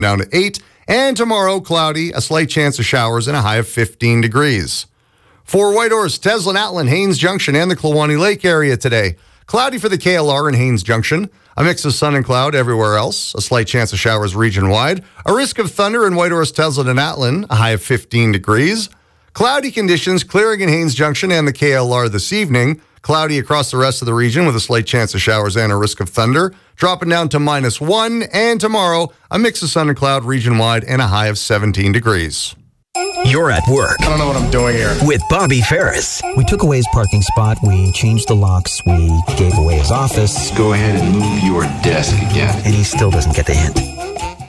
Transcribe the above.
down to 8. And tomorrow, cloudy, a slight chance of showers, and a high of 15 degrees. For Whitehorse, Teslin, Atlin, Haines Junction, and the Kluwani Lake area today. Cloudy for the KLR in Haines Junction. A mix of sun and cloud everywhere else. A slight chance of showers region-wide. A risk of thunder in Whitehorse, Teslin, and Atlin. A high of 15 degrees. Cloudy conditions clearing in Haines Junction and the KLR this evening. Cloudy across the rest of the region with a slight chance of showers and a risk of thunder. Dropping down to -1. And tomorrow, a mix of sun and cloud region-wide and a high of 17 degrees. You're at work. I don't know what I'm doing here. With Bobby Ferris. We took away his parking spot. We changed the locks. We gave away his office. Go ahead and move your desk again. And he still doesn't get the hint.